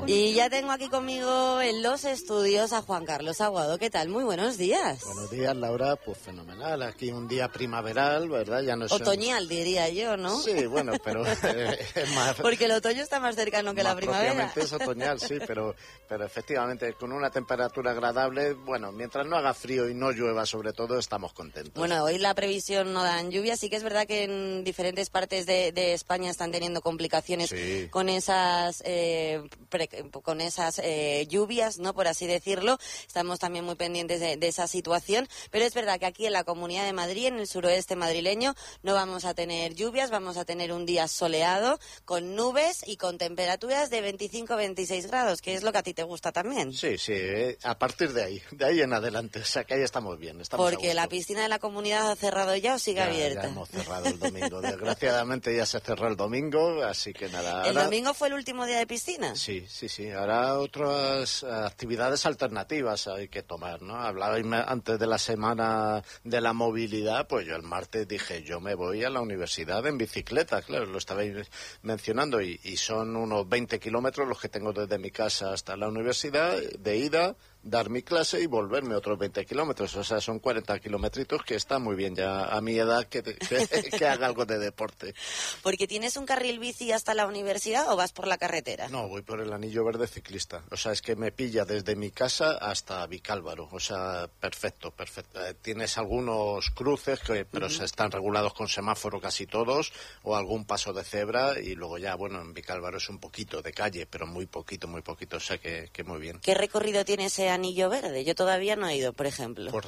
Y ya tengo aquí conmigo en los estudios a Juan Carlos Aguado. ¿Qué tal? Muy buenos días. Buenos días, Laura. Pues fenomenal. Aquí un día primaveral, ¿verdad? Ya no es otoñal, diría yo, ¿no? Sí, bueno, pero es más... Porque el otoño está más cercano que la primavera. Propiamente es otoñal, sí, pero efectivamente con una temperatura agradable, bueno, mientras no haga frío y no llueva, sobre todo, estamos contentos. Bueno, hoy la previsión no dan lluvia. Sí que es verdad que en diferentes partes de España están teniendo complicaciones sí. con esas lluvias, ¿no? Por así decirlo. Estamos también muy pendientes de esa situación, pero es verdad que aquí en la Comunidad de Madrid, en el suroeste madrileño, no vamos a tener lluvias, vamos a tener un día soleado, con nubes y con temperaturas de 25-26 grados, que es lo que a ti te gusta también. Sí, a partir de ahí en adelante, o sea que ahí estamos bien. Porque la piscina de la comunidad ha cerrado ya o sigue abierta. Ya hemos cerrado el domingo, desgraciadamente ya se cerró el domingo, así que nada. ¿El domingo fue el último día de piscina? Sí, ahora otras actividades alternativas hay que tomar, ¿no? Hablaba antes de la semana de la movilidad, pues yo el martes dije, yo me voy a la universidad en bicicleta, claro, lo estabais mencionando, y son unos 20 kilómetros los que tengo desde mi casa hasta la universidad, de ida, dar mi clase y volverme otros 20 kilómetros, o sea, son 40 kilometritos, que está muy bien ya a mi edad que haga algo de deporte. ¿Porque tienes un carril bici hasta la universidad o vas por la carretera? No, voy por el anillo verde ciclista, o sea, es que me pilla desde mi casa hasta Vicálvaro, o sea, perfecto. Tienes algunos cruces, pero se están regulados con semáforo casi todos, o algún paso de cebra, y luego ya, bueno, en Vicálvaro es un poquito de calle, pero muy poquito, o sea que muy bien. ¿Qué recorrido tiene ese anillo verde? Yo todavía no he ido, por ejemplo. Pues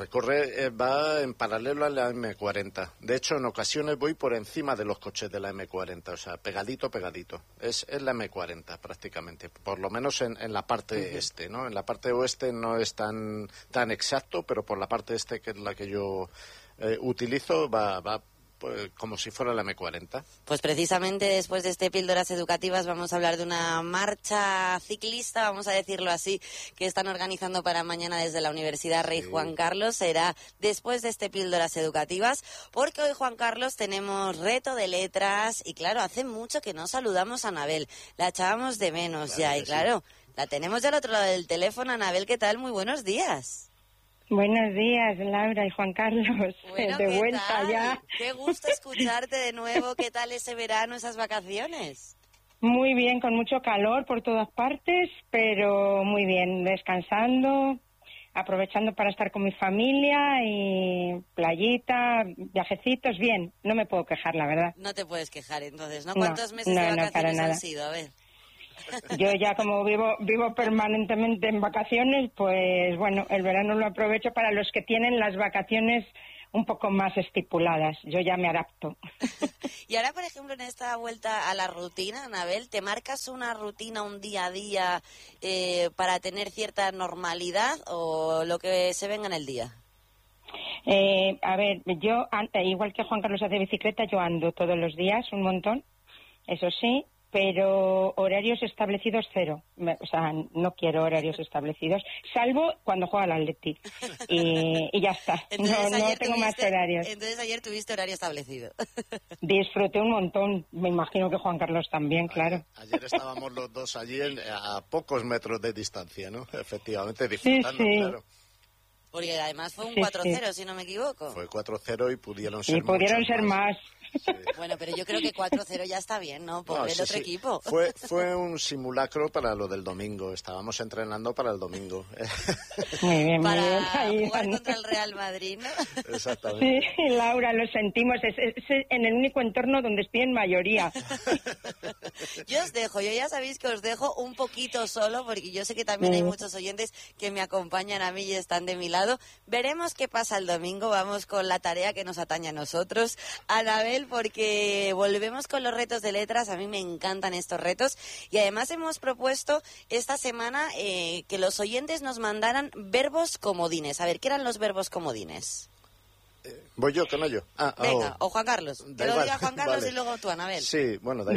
va en paralelo a la M40. De hecho, en ocasiones voy por encima de los coches de la M40, o sea, pegadito. Es la M40 prácticamente, por lo menos en la parte este, ¿no? En la parte oeste no es tan exacto, pero por la parte este, que es la que yo utilizo, va pues, como si fuera la M40. Pues precisamente después de Píldoras Educativas vamos a hablar de una marcha ciclista, vamos a decirlo así, que están organizando para mañana desde la Universidad Rey Juan Carlos. Será después de Píldoras Educativas, porque hoy, Juan Carlos, tenemos reto de letras y claro, hace mucho que no saludamos a Anabel, la echábamos de menos claro ya, y claro, la tenemos ya al otro lado del teléfono. Anabel, ¿qué tal? Muy buenos días. Buenos días, Laura y Juan Carlos. Bueno, de vuelta tal? Ya. Qué gusto escucharte de nuevo. ¿Qué tal ese verano, esas vacaciones? Muy bien, con mucho calor por todas partes, pero muy bien, descansando, aprovechando para estar con mi familia y playita, viajecitos, bien. No me puedo quejar, la verdad. No te puedes quejar, entonces, ¿no? ¿Cuántos meses de vacaciones han sido? A ver. Yo ya como vivo permanentemente en vacaciones, pues bueno, el verano lo aprovecho para los que tienen las vacaciones un poco más estipuladas. Yo ya me adapto. Y ahora, por ejemplo, en esta vuelta a la rutina, Anabel, ¿te marcas una rutina, un día a día para tener cierta normalidad o lo que se venga en el día? A ver, yo, igual que Juan Carlos hace bicicleta, yo ando todos los días un montón, eso sí, pero horarios establecidos cero. O sea, no quiero horarios establecidos, salvo cuando juega al Athletic. Y ya está. No tengo más horarios. Entonces ayer tuviste horario establecido. Disfruté un montón. Me imagino que Juan Carlos también, claro. Ayer estábamos los dos allí a pocos metros de distancia, ¿no? Efectivamente, disfrutando, sí. Claro. Porque además fue un 4-0, si no me equivoco. Fue 4-0 y pudieron ser más. Sí. Bueno, pero yo creo que 4-0 ya está bien, ¿no? Por el otro equipo. Fue un simulacro para lo del domingo. Estábamos entrenando para el domingo. Muy bien, para muy bien. jugar contra el Real Madrid, ¿no? Exactamente. Sí, Laura, lo sentimos. Es en el único entorno donde estoy en mayoría. Yo ya sabéis que os dejo un poquito solo, porque yo sé que también hay muchos oyentes que me acompañan a mí y están de mi lado. Veremos qué pasa el domingo. Vamos con la tarea que nos atañe a nosotros. Anabel, porque volvemos con los retos de letras. A mí me encantan estos retos y además hemos propuesto esta semana que los oyentes nos mandaran verbos comodines. A ver, ¿qué eran los verbos comodines? ¿Voy yo, que no yo? Venga, o Juan Carlos. Que lo diga Juan Carlos vale. Y luego tú, Anabel. Sí, bueno, da igual.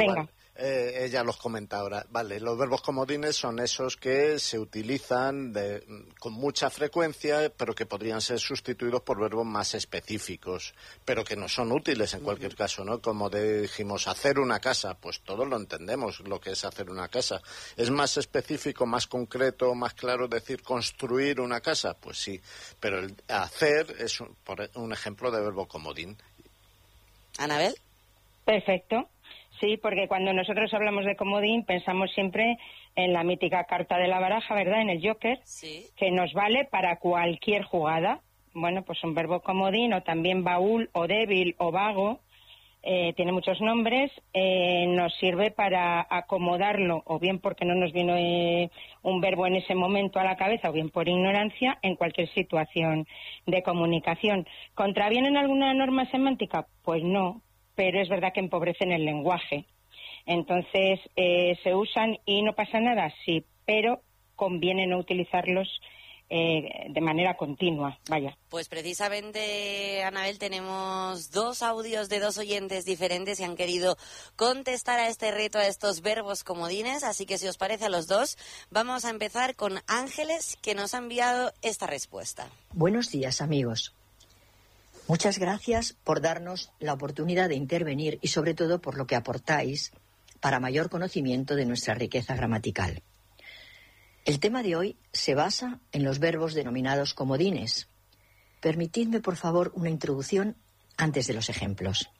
Ella los comenta ahora. Vale, los verbos comodines son esos que se utilizan con mucha frecuencia, pero que podrían ser sustituidos por verbos más específicos, pero que no son útiles en cualquier caso, ¿no? Como dijimos, hacer una casa, pues todos lo entendemos lo que es hacer una casa. ¿Es más específico, más concreto, más claro decir construir una casa? Pues sí, pero el hacer es un ejemplo de verbo comodín. ¿Anabel? Perfecto. Sí, porque cuando nosotros hablamos de comodín pensamos siempre en la mítica carta de la baraja, ¿verdad? En el Joker, sí, que nos vale para cualquier jugada. Bueno, pues un verbo comodín, o también baúl, o débil, o vago, tiene muchos nombres, nos sirve para acomodarlo, o bien porque no nos viene un verbo en ese momento a la cabeza, o bien por ignorancia, en cualquier situación de comunicación. ¿Contravienen alguna norma semántica? Pues no, pero es verdad que empobrecen el lenguaje. Entonces, ¿se usan y no pasa nada? Sí, pero conviene no utilizarlos de manera continua, vaya. Pues precisamente, Anabel, tenemos 2 audios de 2 oyentes diferentes que han querido contestar a este reto, a estos verbos comodines, así que si os parece a los 2, vamos a empezar con Ángeles, que nos ha enviado esta respuesta. Buenos días, amigos. Muchas gracias por darnos la oportunidad de intervenir y sobre todo por lo que aportáis para mayor conocimiento de nuestra riqueza gramatical. El tema de hoy se basa en los verbos denominados comodines. Permitidme, por favor, una introducción antes de los ejemplos.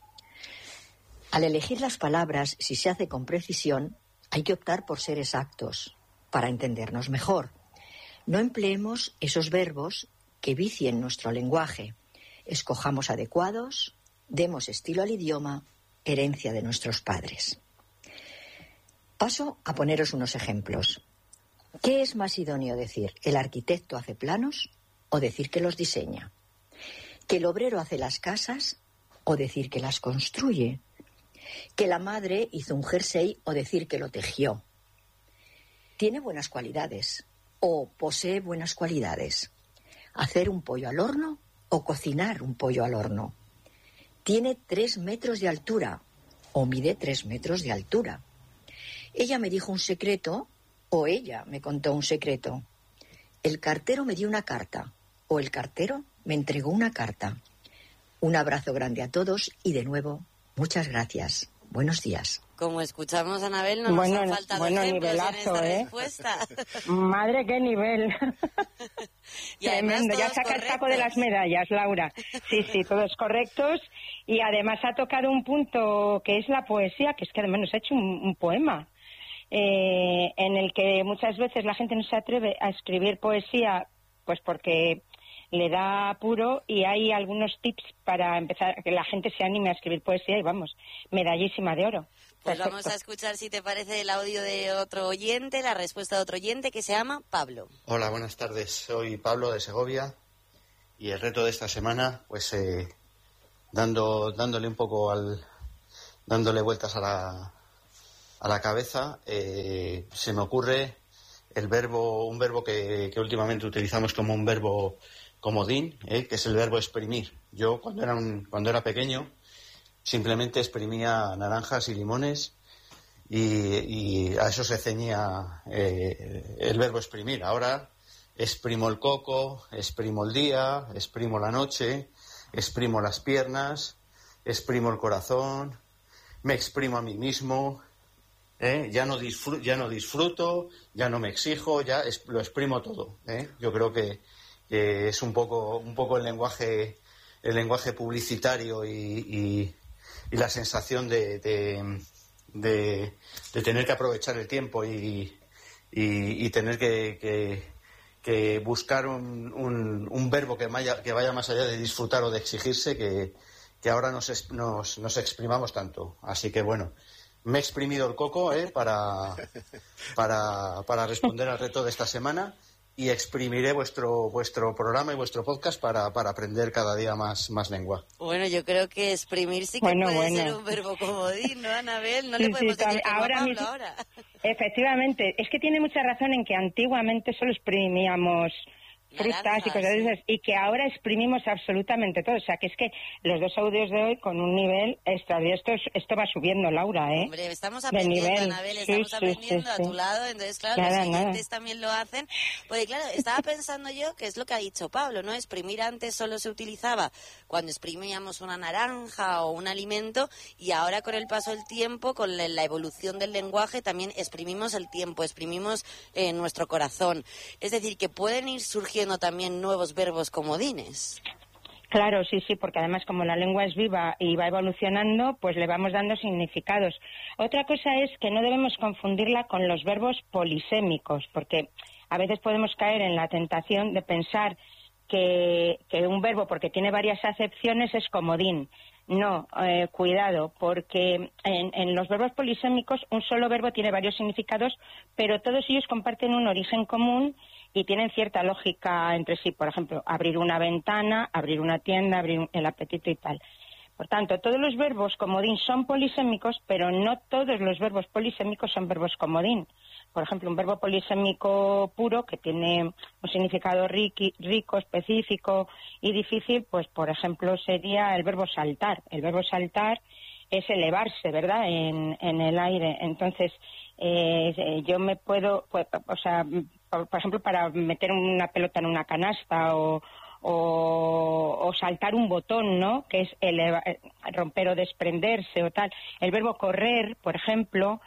Al elegir las palabras, si se hace con precisión, hay que optar por ser exactos, para entendernos mejor. No empleemos esos verbos que vicien nuestro lenguaje. Escojamos adecuados, demos estilo al idioma, herencia de nuestros padres. Paso a poneros unos ejemplos. ¿Qué es más idóneo decir? ¿El arquitecto hace planos o decir que los diseña? ¿Que el obrero hace las casas o decir que las construye? ¿Que la madre hizo un jersey o decir que lo tejió? ¿Tiene buenas cualidades o posee buenas cualidades? ¿Hacer un pollo al horno o cocinar un pollo al horno? ¿Tiene 3 metros de altura o mide 3 metros de altura? Ella me dijo un secreto o ella me contó un secreto. El cartero me dio una carta o el cartero me entregó una carta. Un abrazo grande a todos y de nuevo, muchas gracias. Buenos días. Como escuchamos, Anabel, no nos han faltado ejemplos en esta respuesta. Madre, qué nivel. Tremendo, ya saca el saco de las medallas, Laura. Sí, todos correctos. Y además ha tocado un punto que es la poesía, que es que además nos ha hecho un poema. En el que muchas veces la gente no se atreve a escribir poesía, pues porque le da apuro, y hay algunos tips para empezar a que la gente se anime a escribir poesía y vamos, medallísima de oro. Pues Perfecto. vamos a escuchar, si te parece, el audio de otro oyente, la respuesta de otro oyente que se llama Pablo. Hola, buenas tardes. Soy Pablo de Segovia y el reto de esta semana, pues dándole un poco dándole vueltas a la cabeza, se me ocurre un verbo que últimamente utilizamos como un verbo comodín, que es el verbo exprimir. Yo cuando era pequeño simplemente exprimía naranjas y limones y a eso se ceñía el verbo exprimir. Ahora exprimo el coco, exprimo el día, exprimo la noche, exprimo las piernas, exprimo el corazón, me exprimo a mí mismo. Ya no disfruto, ya no me exijo, lo exprimo todo. Yo creo que es un poco el lenguaje publicitario y la sensación de tener que aprovechar el tiempo y tener que buscar un verbo que vaya más allá de disfrutar o de exigirse, que ahora nos exprimamos tanto. Así que bueno, me he exprimido el coco para responder al reto de esta semana, y exprimiré vuestro programa y vuestro podcast para aprender cada día más lengua. Bueno, yo creo que exprimir sí que puede ser un verbo comodín, ¿no, Anabel? No le podemos decir ahora mismo. Ahora. Efectivamente, es que tiene mucha razón en que antiguamente solo exprimíamos frutas y cosas de esas, y que ahora exprimimos absolutamente todo. O sea, que es que los dos audios de hoy con un nivel extraordinario. Esto va subiendo, Laura, ¿eh? Hombre, estamos aprendiendo, Anabel, estamos aprendiendo a tu lado, entonces, claro, los oyentes también lo hacen. Porque, claro, estaba pensando yo que es lo que ha dicho Pablo, ¿no? Exprimir antes solo se utilizaba cuando exprimíamos una naranja o un alimento, y ahora con el paso del tiempo, con la evolución del lenguaje, también exprimimos el tiempo, exprimimos nuestro corazón. Es decir, que pueden ir surgiendo también nuevos verbos comodines. Claro, sí, porque además como la lengua es viva y va evolucionando, pues le vamos dando significados. Otra cosa es que no debemos confundirla con los verbos polisémicos, porque a veces podemos caer en la tentación de pensar que un verbo, porque tiene varias acepciones, es comodín. No, cuidado, porque en los verbos polisémicos un solo verbo tiene varios significados, pero todos ellos comparten un origen común y tienen cierta lógica entre sí. Por ejemplo, abrir una ventana, abrir una tienda, abrir el apetito y tal. Por tanto, todos los verbos comodín son polisémicos, pero no todos los verbos polisémicos son verbos comodín. Por ejemplo, un verbo polisémico puro que tiene un significado rico, específico y difícil, pues por ejemplo sería el verbo saltar. El verbo saltar es elevarse, ¿verdad?, en el aire. Entonces, yo me puedo, pues, o sea, por ejemplo, para meter una pelota en una canasta o saltar un botón, ¿no?, que es romper o desprenderse o tal. El verbo correr, por ejemplo,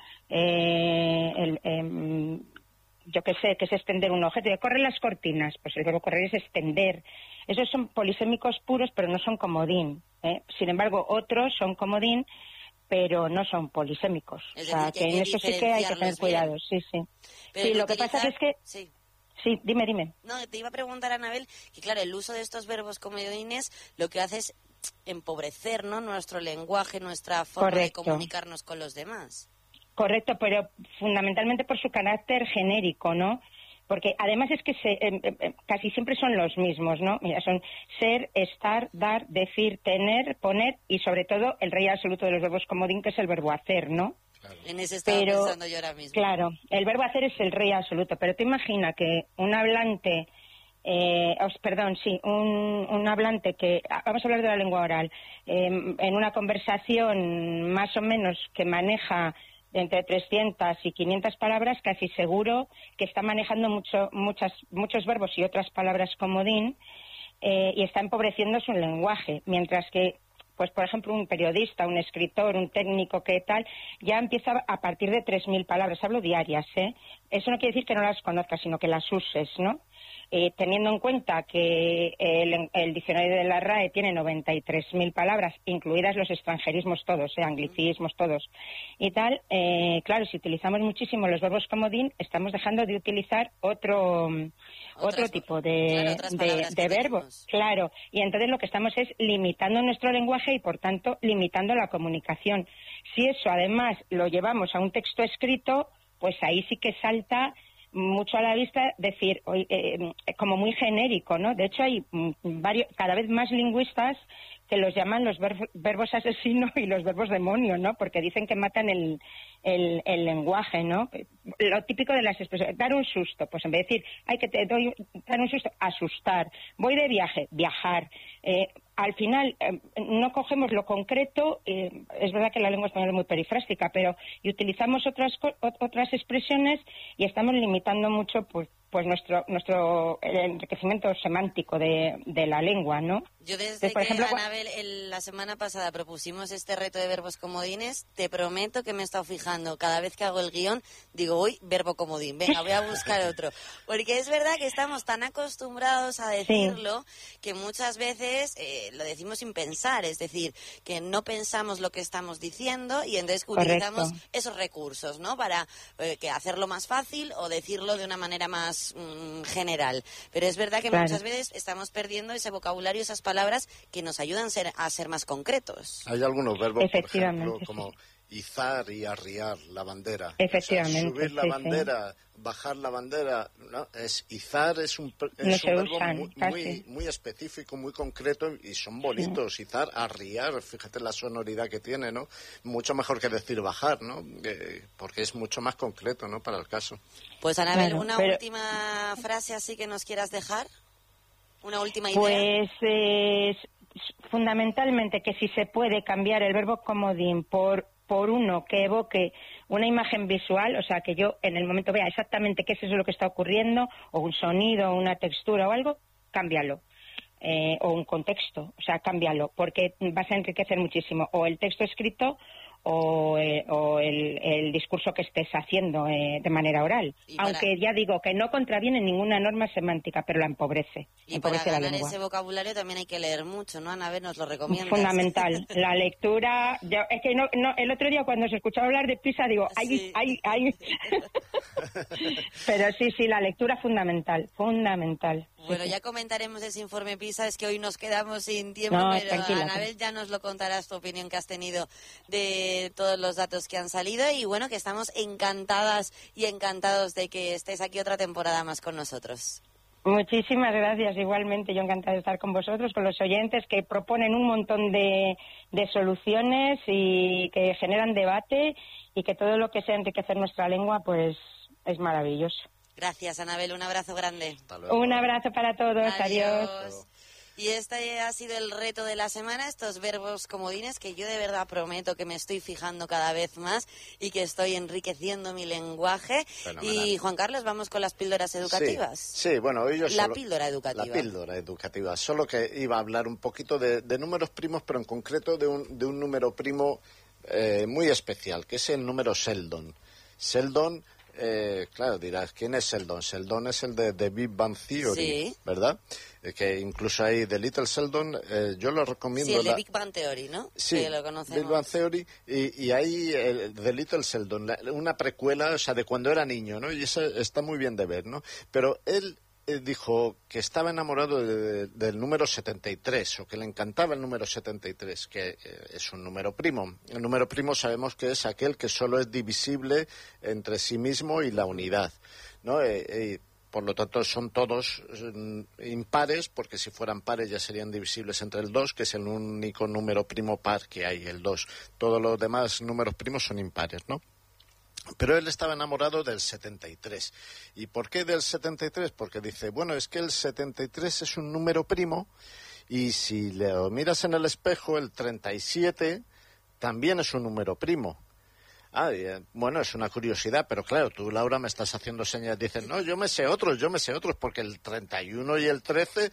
yo qué sé, que es extender un objeto. Correr las cortinas, pues el verbo correr es extender. Esos son polisémicos puros, pero no son comodín, ¿eh? Sin embargo, otros son comodín, pero no son polisémicos. Es o sea, decir, que en eso sí que hay que tener cuidado. Sí. Pero sí, lo que pasa es que... Sí, dime. No, te iba a preguntar, Anabel, que claro, el uso de estos verbos comodines lo que hace es empobrecer, ¿no?, nuestro lenguaje, nuestra forma de comunicarnos con los demás. Correcto, pero fundamentalmente por su carácter genérico, ¿no? Porque además es que casi siempre son los mismos, ¿no? Mira, son ser, estar, dar, decir, tener, poner y sobre todo el rey absoluto de los verbos comodín, que es el verbo hacer, ¿no? Claro. En ese estaba pensando yo ahora mismo. Claro, el verbo hacer es el rey absoluto, pero te imaginas que un hablante, un hablante que, vamos a hablar de la lengua oral, en una conversación más o menos que maneja entre 300 y 500 palabras, casi seguro que está manejando muchos verbos y otras palabras comodín, y está empobreciendo su lenguaje, mientras que, pues por ejemplo, un periodista, un escritor, un técnico, que tal, ya empieza a partir de 3.000 palabras, hablo diarias, ¿eh? Eso no quiere decir que no las conozcas, sino que las uses, ¿no? Teniendo en cuenta que el diccionario de la RAE tiene 93.000 palabras, incluidas los extranjerismos todos, anglicismos todos y tal, claro, si utilizamos muchísimo los verbos comodín, estamos dejando de utilizar otro tipo de verbos. Claro, y entonces lo que estamos es limitando nuestro lenguaje y, por tanto, limitando la comunicación. Si eso, además, lo llevamos a un texto escrito, pues ahí sí que salta mucho a la vista decir, como muy genérico, ¿no? De hecho, hay cada vez más lingüistas que los llaman los verbos asesino y los verbos demonio, ¿no? Porque dicen que matan el lenguaje, ¿no? Lo típico de las expresiones, dar un susto, pues en vez de decir, dar un susto, asustar. Voy de viaje, viajar. Al final no cogemos lo concreto, es verdad que la lengua española es muy perifrástica, pero y utilizamos otras expresiones y estamos limitando mucho pues nuestro el enriquecimiento semántico de la lengua, ¿no? Yo desde que, Anabel, la semana pasada propusimos este reto de verbos comodines, te prometo que me he estado fijando. Cada vez que hago el guión, digo, uy, verbo comodín, venga, voy a buscar otro. Porque es verdad que estamos tan acostumbrados a decirlo que muchas veces lo decimos sin pensar. Es decir, que no pensamos lo que estamos diciendo y entonces utilizamos esos recursos, ¿no? Para que hacerlo más fácil o decirlo de una manera más general. Pero es verdad que muchas veces estamos perdiendo ese vocabulario, esas palabras que nos ayudan a ser más concretos. Hay algunos verbos, por ejemplo, como izar y arriar la bandera. Efectivamente. O sea, subir la bandera, bajar la bandera, ¿no? Izar es un verbo muy específico, muy concreto y son bonitos. Izar, arriar, fíjate la sonoridad que tiene, ¿no? Mucho mejor que decir bajar, ¿no? Porque es mucho más concreto, ¿no? Para el caso. Pues, Anabel, una última frase así que nos quieras dejar. Una última idea. Pues fundamentalmente que si se puede cambiar el verbo comodín por uno que evoque una imagen visual, o sea, que yo en el momento vea exactamente qué es eso lo que está ocurriendo, o un sonido, una textura o algo, cámbialo. O un contexto, o sea, cámbialo, porque vas a enriquecer muchísimo o el texto escrito o el discurso que estés haciendo de manera oral. Aunque ya digo que no contraviene ninguna norma semántica, pero la empobrece. Y para ganar ese vocabulario también hay que leer mucho, ¿no, Anabel? ¿Nos lo recomiendas? Fundamental. La lectura... es que no, el otro día cuando se escuchaba hablar de PISA digo, sí. ay. Pero sí, la lectura fundamental. Bueno, ya comentaremos ese informe PISA, es que hoy nos quedamos sin tiempo, pero tranquila. Anabel ya nos lo contarás, tu opinión que has tenido de todos los datos que han salido, y bueno, que estamos encantadas y encantados de que estés aquí otra temporada más con nosotros. Muchísimas gracias, igualmente. Yo encantada de estar con vosotros, con los oyentes que proponen un montón de soluciones y que generan debate, y que todo lo que sea enriquecer nuestra lengua, pues es maravilloso. Gracias, Anabel, un abrazo grande. Un abrazo para todos, adiós. Y este ha sido el reto de la semana, estos verbos comodines que yo de verdad prometo que me estoy fijando cada vez más y que estoy enriqueciendo mi lenguaje. Fenomenal. Y Juan Carlos, vamos con las píldoras educativas. Sí, bueno, hoy yo La píldora educativa, solo que iba a hablar un poquito de números primos, pero en concreto de un número primo muy especial, que es el número Sheldon. Sheldon... claro, dirás, ¿quién es Sheldon? Sheldon es el de Big Bang Theory, sí. ¿verdad? Que incluso hay The Little Sheldon, yo lo recomiendo. Sí, el de Big Bang Theory, ¿no? Sí, que lo conocemos. Big Bang Theory, y hay The Little Sheldon, una precuela, o sea, de cuando era niño, ¿no? Y eso está muy bien de ver, ¿no? Pero él dijo que estaba enamorado del número 73, o que le encantaba el número 73, que es un número primo. El número primo sabemos que es aquel que solo es divisible entre sí mismo y la unidad, ¿no? Por lo tanto, son todos impares, porque si fueran pares ya serían divisibles entre el 2, que es el único número primo par que hay, el 2. Todos los demás números primos son impares, ¿no? Pero él estaba enamorado del 73. ¿Y por qué del 73? Porque dice, bueno, es que el 73 es un número primo, y si lo miras en el espejo, el 37 también es un número primo. Bueno, es una curiosidad, pero claro, tú, Laura, me estás haciendo señas, dices, no, yo me sé otros, porque el 31 y el 13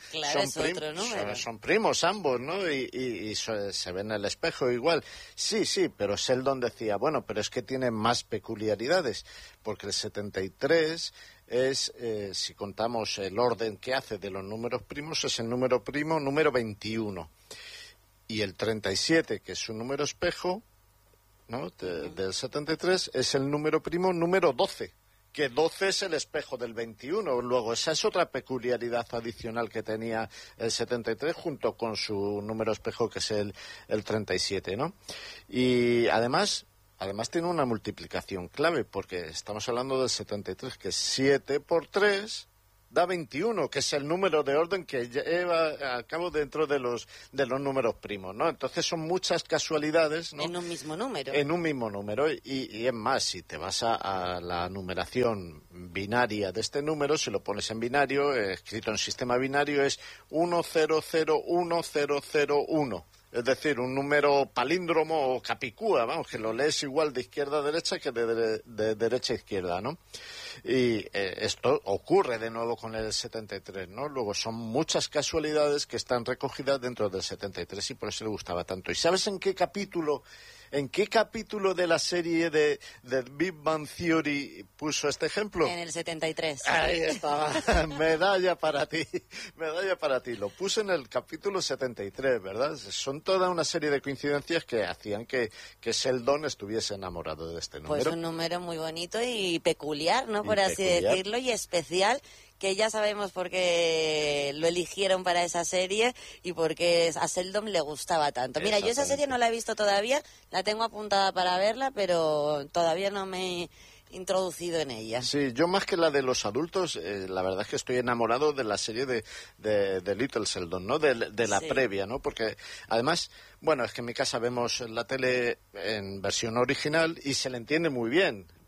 son primos ambos, ¿no? Y se ven en el espejo igual. Sí, pero Sheldon decía, bueno, pero es que tiene más peculiaridades, porque el 73 es, si contamos el orden que hace de los números primos, es el número primo número 21. Y el 37, que es un número espejo, ¿no? Del 73, es el número primo número 12, que 12 es el espejo del 21. Luego, esa es otra peculiaridad adicional que tenía el 73 junto con su número espejo, que es el 37, ¿no? Y además tiene una multiplicación clave, porque estamos hablando del 73, que es 7 por 3... da 21, que es el número de orden que lleva a cabo dentro de los números primos, ¿no? Entonces son muchas casualidades, ¿no? En un mismo número. En un mismo número, y es más, si te vas a la numeración binaria de este número, si lo pones en binario, escrito en sistema binario, es 10010001. Es decir, un número palíndromo o capicúa, vamos, que lo lees igual de izquierda a derecha que de derecha a izquierda, ¿no? Y esto ocurre de nuevo con el 73, ¿no? Luego son muchas casualidades que están recogidas dentro del 73, y por eso le gustaba tanto. ¿Y sabes en qué capítulo de la serie de Big Bang Theory puso este ejemplo? En el 73. Ahí estaba. Medalla para ti. Lo puse en el capítulo 73, ¿verdad? Son toda una serie de coincidencias que hacían que Sheldon estuviese enamorado de este número. Pues un número muy bonito y peculiar, ¿no? Por así decirlo, y especial, que ya sabemos por qué lo eligieron para esa serie y por qué a Sheldon le gustaba tanto. Mira, yo esa serie no la he visto todavía, la tengo apuntada para verla, pero todavía no me he introducido en ella. Sí, yo más que la de los adultos, la verdad es que estoy enamorado de la serie de Little Sheldon, ¿no? De la previa, ¿no? Porque además, bueno, es que en mi casa vemos la tele en versión original y se le entiende muy bien.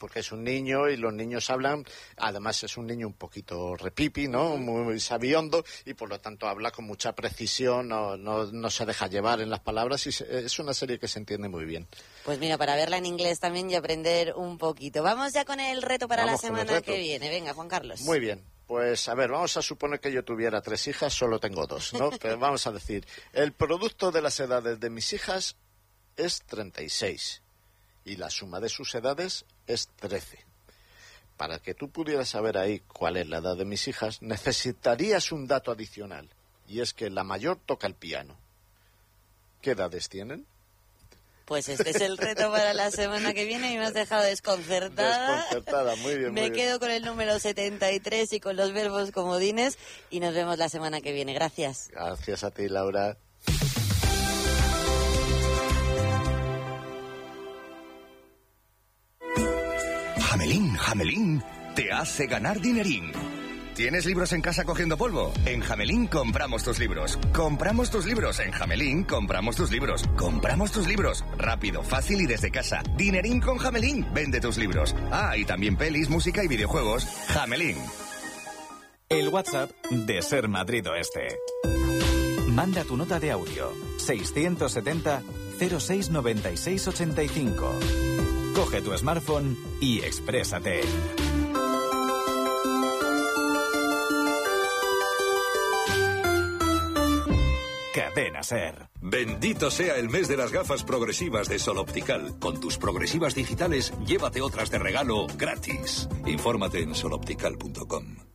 porque es un niño y los niños hablan, además es un niño un poquito repipi, ¿no? Muy sabiondo, y por lo tanto habla con mucha precisión, no se deja llevar en las palabras, y es una serie que se entiende muy bien. Pues mira, para verla en inglés también y aprender un poquito. Vamos ya con el reto para la semana que viene. Venga, Juan Carlos. Muy bien. Pues, a ver, vamos a suponer que yo tuviera 3 hijas, solo tengo 2, ¿no? Pero vamos a decir, el producto de las edades de mis hijas es 36 y la suma de sus edades es 13. Para que tú pudieras saber ahí cuál es la edad de mis hijas, necesitarías un dato adicional, y es que la mayor toca el piano. ¿Qué edades tienen? Pues este es el reto para la semana que viene y me has dejado desconcertada. Desconcertada, muy bien, Me quedo con el número 73 y con los verbos comodines y nos vemos la semana que viene. Gracias. Gracias a ti, Laura. Hamelin te hace ganar dinerín. ¿Tienes libros en casa cogiendo polvo? En Hamelin compramos tus libros. Compramos tus libros. En Hamelin compramos tus libros. Compramos tus libros. Rápido, fácil y desde casa. Dinerín con Hamelin. Vende tus libros. Ah, y también pelis, música y videojuegos. Hamelin. El WhatsApp de Ser Madrid Oeste. Manda tu nota de audio. 670 06 96 85. Coge tu smartphone y exprésate. Cadena Ser. Bendito sea el mes de las gafas progresivas de Sol Optical. Con tus progresivas digitales, llévate otras de regalo gratis. Infórmate en soloptical.com.